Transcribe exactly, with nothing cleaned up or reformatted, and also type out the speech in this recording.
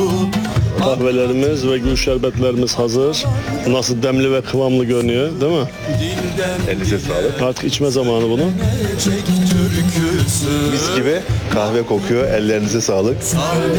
Kahvelerimiz ve gül şerbetlerimiz hazır. Nasıl demli ve kıvamlı görünüyor, değil mi? Elinize sağlık. Artık içme zamanı bunu. Mis gibi kahve kokuyor. Ellerinize sağlık.